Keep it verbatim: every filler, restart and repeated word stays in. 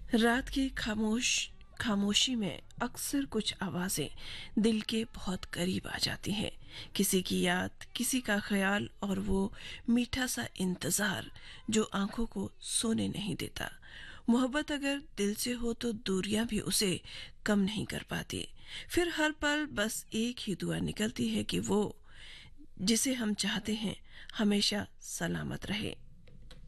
रात की खामोश खामोशी में अक्सर कुछ आवाजें दिल के बहुत करीब आ जाती हैं। किसी की याद, किसी का ख्याल और वो मीठा सा इंतजार जो आंखों को सोने नहीं देता। मोहब्बत अगर दिल से हो तो दूरियां भी उसे कम नहीं कर पाती। फिर हर पल बस एक ही दुआ निकलती है कि वो जिसे हम चाहते हैं हमेशा सलामत रहे।